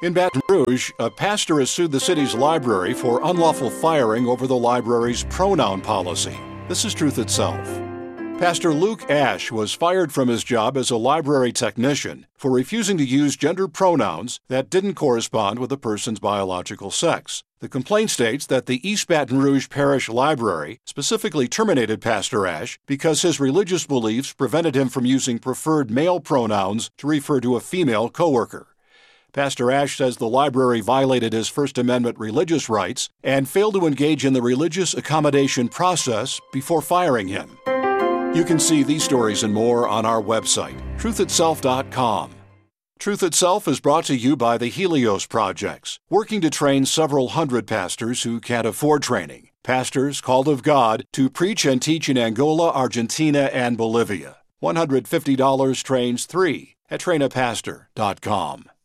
In Baton Rouge, a pastor has sued the city's library for unlawful firing over the library's pronoun policy. This is Truth Itself. Pastor Luke Ash was fired from his job as a library technician for refusing to use gender pronouns that didn't correspond with a person's biological sex. The complaint states that the East Baton Rouge Parish Library specifically terminated Pastor Ash because his religious beliefs prevented him from using preferred male pronouns to refer to a female coworker. Pastor Ash says the library violated his First Amendment religious rights and failed to engage in the religious accommodation process before firing him. You can see these stories and more on our website, truthitself.com. Truth Itself is brought to you by the Helios Projects, working to train several hundred pastors who can't afford training. Pastors called of God to preach and teach in Angola, Argentina, and Bolivia. $150 trains 3 at trainapastor.com.